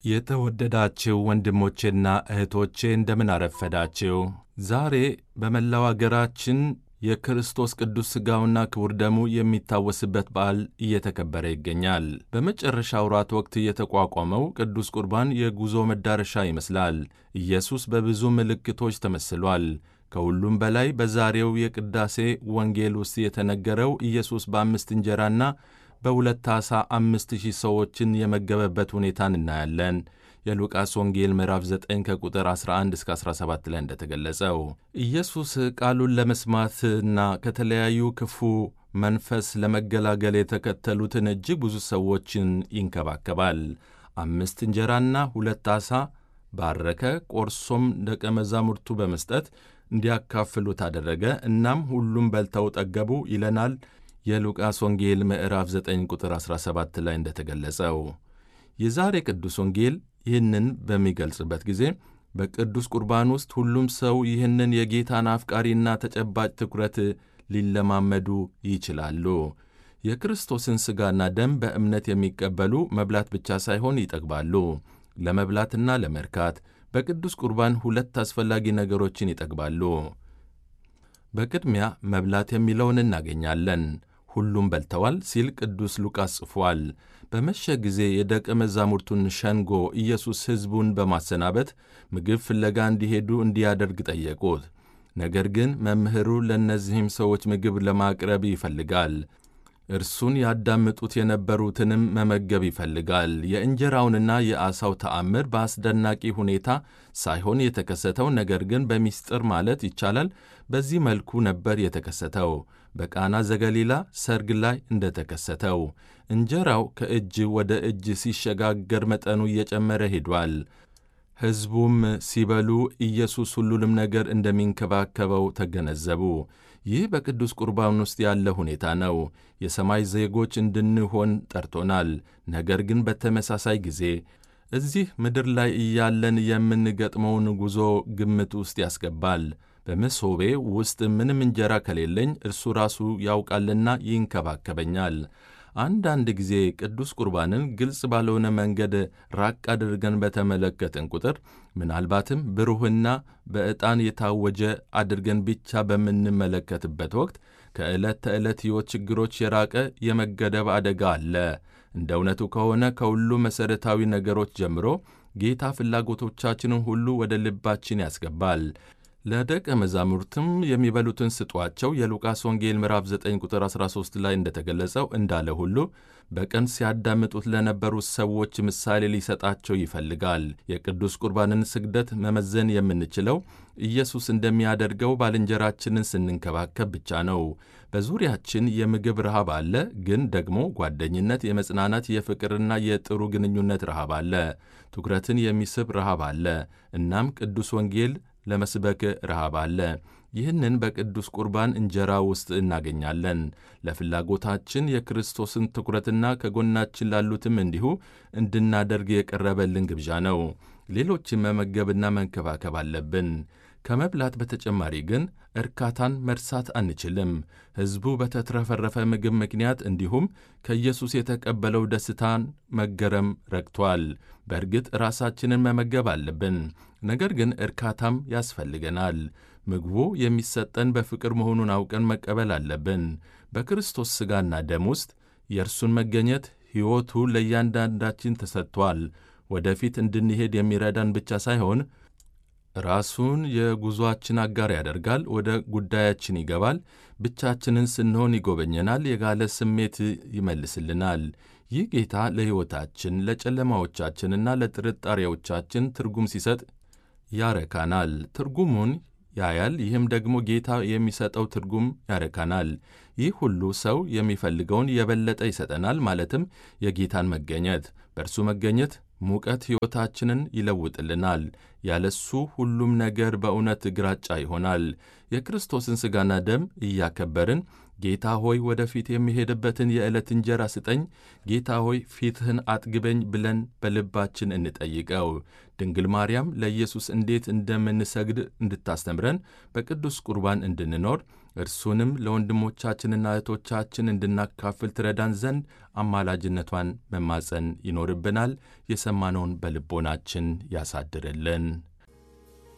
የተወደዳችሁ ወንድሞቼና እህቶቼ እንደምን አረፈዳችሁ። ዛሬ በመላው አገራችን የክርስቶስ ቅዱስ ሥጋውና ክቡር ደሙ የሚታወስበት በዓል እየተከበረ ይገኛል። በመጨረሻ ወራት ወቅት የተቋቋመው ቅዱስ ቁርባን የጉዞ መዳረሻ ይመስላል። ኢየሱስ በብዙ ምልክቶች ተመስሏል። ከሁሉም በላይ በዛሬው የቅዳሴ ወንጌል ውስጥ የተነገረው ኢየሱስ በ5 እንጀራና በ2 ዓሣ 5,000 ሰዎችን የመገበበት ሁኔታን እናያለን። የሉቃስ ወንጌል ምዕራፍ 9 ከቁጥር 11 እስከ 17 ላይ እንደተገለጸው ኢየሱስ ቃሉን ለመስማትና ከተለያዩ ክፉ መንፈስ ለመገላገል የተከተሉትን እጅግ ብዙ ሰዎችን ይንከባከባል። 5 እንጀራና 2 ዓሣ ባረከ፣ ቆርሶም ደቀ መዛሙርቱ በመስጠት እንዲያካፍሉት አደረገ። እናም ሁሉም በልተው ጠገቡ ይለናል የሉቃስ ወንጌል ምዕራፍ 9 ቁጥር 17 ላይ እንደተገለጸው። የዛሬ ቅዱስ ወንጌል ይህንን በሚገልጽበት ጊዜ በቅዱስ ቁርባን ውስጥ ሁሉም ሰው ይህንን የጌታን አፍቃሪና ተጨባጭ ትኩረት ሊለማመዱ ይችላሉ። የክርስቶስን ሥጋና ደም በእምነት የሚቀበሉ መብላት ብቻ ሳይሆን ይጠግባሉ። ለመብላትና ለመርካት በቅዱስ ቁርባን 2 አስፈላጊ ነገሮችን ይጠግባሉ። በቅድሚያ መብላት የሚለውን እናገኛለን። ሁሉም በልተዋል ሲል ቅዱስ ሉቃስ ጽፏል። በመሸ ጊዜ የደቀ መዛሙርቱን ሸንጎ ኢየሱስ ሕዝቡን በማሰናበት ምግብ ፍለጋ እንዲሄዱ እንዲያደርግ ጠየቁት። ነገር ግን መምህሩ ለእነዚህም ሰዎች ምግብ ለማቅረብ ይፈልጋል። እርሱን ያዳምጡት የነበሩትንም መመገብ ይፈልጋል። የእንጀራውንና የዓሣው ተአምር በአስደናቂ ሁኔታ ሳይሆን የተከሰተው፣ ነገር ግን በምስጢር ማለት ይቻላል በዚህ መልኩ ነበር የተከሰተው። በቃና ዘገሊላ ሰርግ ላይ እንደተከሰተው እንጀራው ከእጅ ወደ እጅ ሲሸጋገር መጠኑ እየጨመረ ሄዷል። ሕዝቡም ሲበሉ ኢየሱስ ሁሉንም ነገር እንደሚንከባከበው ተገነዘቡ። ይህ በቅዱስ ቁርባን ውስጥ ያለ ሁኔታ ነው። የሰማይ ዜጎች እንድንሆን ጠርቶናል። ነገር ግን በተመሳሳይ ጊዜ እዚህ ምድር ላይ እያለን የምንገጥመውን ጉዞ ግምት ውስጥ ያስገባል። በመሶቤ ውስጥ ምንም እንጀራ ከሌለኝ እርሱ ራሱ ያውቃልና ይንከባከበኛል። አንዳንድ ጊዜ ቅዱስ ቁርባንን ግልጽ ባልሆነ መንገድ ራቅ አድርገን በተመለከትን ቁጥር ምናልባትም ብሩህና በዕጣን የታወጀ አድርገን ብቻ በምንመለከትበት ወቅት ከዕለት ተዕለት ሕይወት ችግሮች የራቀ የመገደብ አደጋ አለ። እንደ እውነቱ ከሆነ ከሁሉ መሠረታዊ ነገሮች ጀምሮ ጌታ ፍላጎቶቻችንን ሁሉ ወደ ልባችን ያስገባል። ለደቀ መዛሙርትም የሚበሉትን ስጧቸው የሉቃስ ወንጌል ምዕራፍ 9 ቁጥር 13 ላይ እንደተገለጸው እንዳለ ሁሉ በቀን ሲያዳምጡት ለነበሩት ሰዎች ምሳሌ ሊሰጣቸው ይፈልጋል። የቅዱስ ቁርባንን ስግደት መመዘን የምንችለው ኢየሱስ እንደሚያደርገው ባልንጀራችንን ስንንከባከብ ብቻ ነው። በዙሪያችን የምግብ ረሃብ አለ፣ ግን ደግሞ ጓደኝነት፣ የመጽናናት፣ የፍቅርና የጥሩ ግንኙነት ረሃብ አለ። ትኩረትን የሚስብ ረሃብ አለ። እናም ቅዱስ ወንጌል ለመስበክ ረሃብ አለ። ይህንን በቅዱስ ቁርባን እንጀራ ውስጥ እናገኛለን። ለፍላጎታችን የክርስቶስን ትኩረትና ከጎናችን ላሉትም እንዲሁ እንድናደርግ የቀረበልን ግብዣ ነው። ሌሎችን መመገብና መንከባከብ አለብን። ከመብላት በተጨማሪ ግን እርካታን መርሳት አንችልም። ሕዝቡ በተትረፈረፈ ምግብ ምክንያት እንዲሁም ከኢየሱስ የተቀበለው ደስታን መገረም ረክቷል። በእርግጥ ራሳችንን መመገብ አለብን፣ ነገር ግን እርካታም ያስፈልገናል። ምግቡ የሚሰጠን በፍቅር መሆኑን አውቀን መቀበል አለብን። በክርስቶስ ሥጋና ደም ውስጥ የእርሱን መገኘት ሕይወቱ ለእያንዳንዳችን ተሰጥቷል። ወደፊት እንድንሄድ የሚረዳን ብቻ ሳይሆን ራሱን የጉዞአችን አጋር ያደርጋል። ወደ ጉዳያችን ይገባል። ብቻችንን ስንሆን ይጎበኘናል። የጋለ ስሜት ይመልስልናል። ይህ ጌታ ለሕይወታችን፣ ለጨለማዎቻችንና ለጥርጣሬዎቻችን ትርጉም ሲሰጥ ያረካናል። ትርጉሙን ያያል። ይህም ደግሞ ጌታ የሚሰጠው ትርጉም ያረካናል። ይህ ሁሉ ሰው የሚፈልገውን የበለጠ ይሰጠናል፣ ማለትም የጌታን መገኘት። በእርሱ መገኘት ሙቀት ሕይወታችንን ይለውጥልናል። ያለሱ ሁሉም ነገር በእውነት ግራጫ ይሆናል። የክርስቶስን ሥጋና ደም እያከበርን ጌታ ሆይ ወደፊት የሚሄድበትን የዕለት እንጀራ ስጠኝ፣ ጌታ ሆይ ፊትህን አጥግበኝ ብለን በልባችን እንጠይቀው። ድንግል ማርያም ለኢየሱስ እንዴት እንደምንሰግድ እንድታስተምረን በቅዱስ ቁርባን እንድንኖር እርሱንም ለወንድሞቻችንና እህቶቻችን እንድናካፍል ትረዳን ዘንድ አማላጅነቷን መማፀን ይኖርብናል። የሰማነውን በልቦናችን ያሳድርልን።